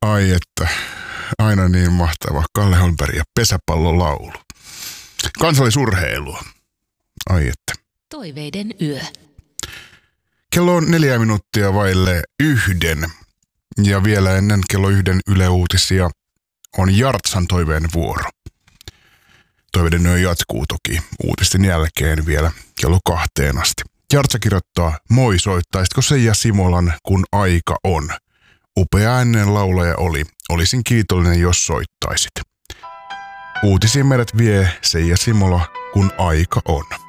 Ai että, aina niin mahtava. Kalle Holmberg ja pesäpallolaulu. Kansallisurheilua. Ai että. Toiveiden yö. Kello on 4 minuuttia vaille 1. Ja vielä ennen kello 1 Yle Uutisia on Jartsan toiveen vuoro. Toiveiden yö jatkuu toki uutisten jälkeen vielä kello 2 asti. Jartsa kirjoittaa, moi, soittaisitko Seija Simolan, kun aika on? Upea ääninen laulaja oli. Olisin kiitollinen, jos soittaisit. Uutisiin meidät vie Seija Simola, kun aika on.